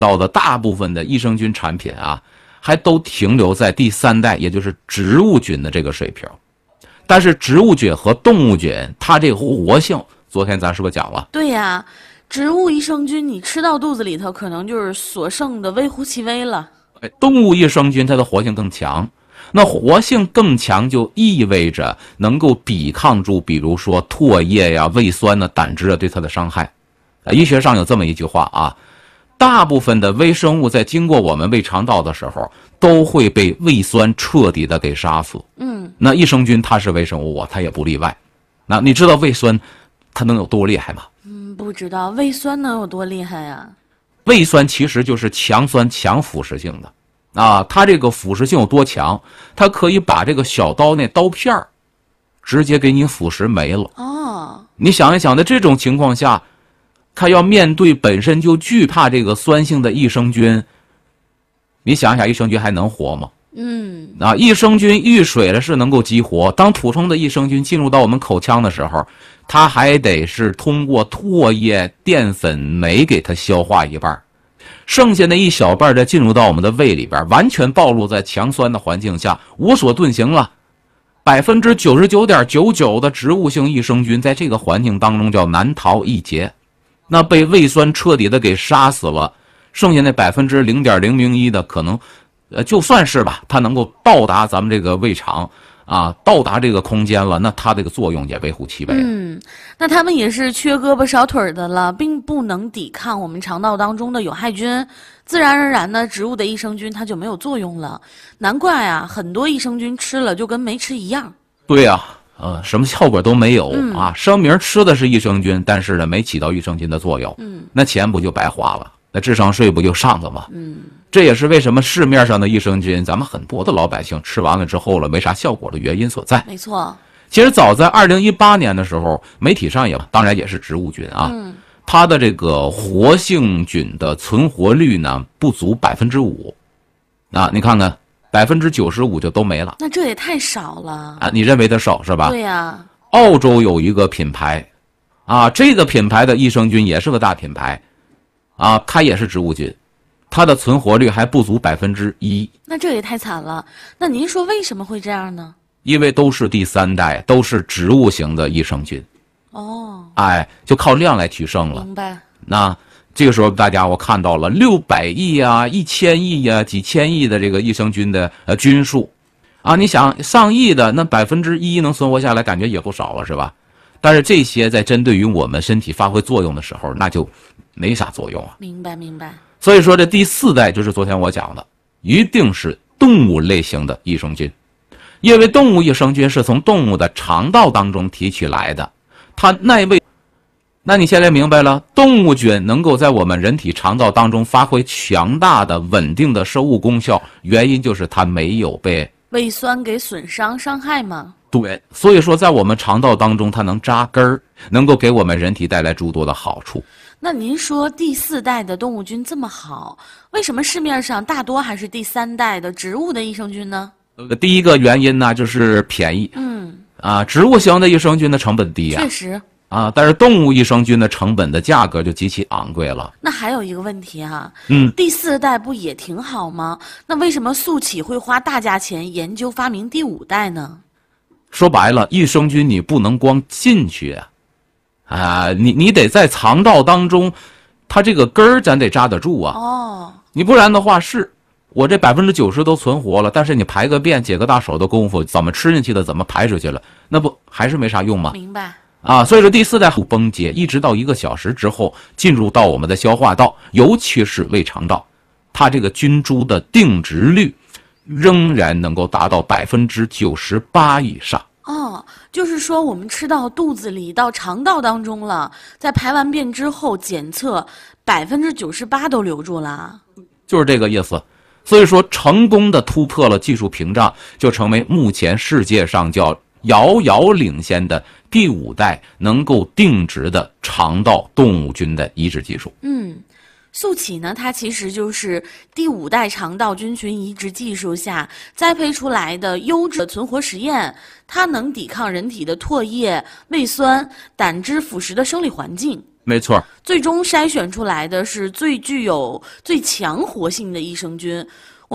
到的大部分的益生菌产品啊，还都停留在第3代，也就是植物菌的这个水平。但是植物菌和动物菌，它这个活性，昨天咱是不是讲了？ 对呀，植物益生菌你吃到肚子里头，可能就是所剩的微乎其微了。 动物益生菌它的活性更强，那活性更强就意味着能够抵抗住，比如说唾液呀、胃酸呢、胆汁啊对它的伤害。医学上有这么一句话啊，大部分的微生物在经过我们胃肠道的时候，都会被胃酸彻底的给杀死。那益生菌它是微生物，它也不例外。那你知道胃酸它能有多厉害吗？ 不知道胃酸能有多厉害呀？ 胃酸其实就是强酸强腐蚀性的啊，它这个腐蚀性有多强？它可以把这个小刀那刀片直接给你腐蚀没了。你想一想，在这种情况下，它要面对本身就惧怕这个酸性的益生菌，你想想，益生菌还能活吗？益生菌遇水了是能够激活，当普通的益生菌进入到我们口腔的时候，它还得是通过唾液、淀粉、酶给它消化一半，剩下那一小半再进入到我们的胃里边，完全暴露在强酸的环境下，无所遁形了。99.99%的植物性益生菌在这个环境当中叫难逃一劫，那被胃酸彻底的给杀死了，剩下那0.001%的可能就算是吧，它能够到达咱们这个胃肠啊，到达这个空间了，那它这个作用也微乎其微。 那它们也是缺胳膊少腿的了，并不能抵抗我们肠道当中的有害菌，自然而然呢，植物的益生菌它就没有作用了。难怪啊，很多益生菌吃了就跟没吃一样。 对呀，什么效果都没有啊，声明吃的是益生菌，但是呢没起到益生菌的作用。那钱不就白花了？那智商税不就上了吗？这也是为什么市面上的益生菌，咱们很多的老百姓吃完了之后了没啥效果的原因所在。 没错。 其实早在2018年的时候，媒体上当然也是植物菌啊，它的这个活性菌的存活率呢不足5%啊，你看看95%就都没了。 那这也太少了啊！你认为它少是吧？ 对呀。 澳洲有一个品牌，啊，这个品牌的益生菌也是个大品牌，啊，它也是植物菌，它的存活率还不足1%。 那这也太惨了。那您说为什么会这样呢？ 因为都是第3代，都是植物型的益生菌。就靠量来取胜了。 明白。 那这个时候大家我看到了600亿啊、1000亿啊、几千亿的这个益生菌的菌数，啊，你想上亿的那1%能存活下来，感觉也不少了，是吧？但是这些在针对于我们身体发挥作用的时候，那就没啥作用啊。 明白明白。 所以说这第4代就是昨天我讲的，一定是动物类型的益生菌，因为动物益生菌是从动物的肠道当中提取来的，它耐胃。那你现在明白了，动物菌能够在我们人体肠道当中发挥强大的稳定的生物功效，原因就是它没有被胃酸给损伤伤害吗？ 对，所以说在我们肠道当中它能扎根儿，能够给我们人体带来诸多的好处。 那您说第4代的动物菌这么好，为什么市面上大多还是第3代的植物的益生菌呢？ 第一个原因呢就是便宜。植物型的益生菌的成本低啊。 确实。 但是动物益生菌的成本的价格就极其昂贵了。 那还有一个问题啊，第4代不也挺好吗？那为什么速启会花大价钱研究发明第5代呢？ 说白了，益生菌你不能光进去你得在肠道当中，它这个根儿咱得扎得住啊。你不然的话，是我这90%都存活了，但是你排个便解个大手的功夫，怎么吃进去的，怎么排出去了，那不还是没啥用吗？ 明白。 所以说第4代后崩解，一直到1个小时之后进入到我们的消化道，尤其是胃肠道，它这个菌株的定植率仍然能够达到98%以上。 就是说我们吃到肚子里到肠道当中了，在排完便之后检测98%都留住了， 就是这个意思。所以说成功的突破了技术屏障，就成为目前世界上叫遥遥领先的第5代能够定植的肠道动物菌的移植技术。 速启呢，它其实就是第5代肠道菌群移植技术下栽培出来的优质存活实验，它能抵抗人体的唾液、胃酸、胆汁腐蚀的生理环境。 没错， 最终筛选出来的是最具有最强活性的益生菌。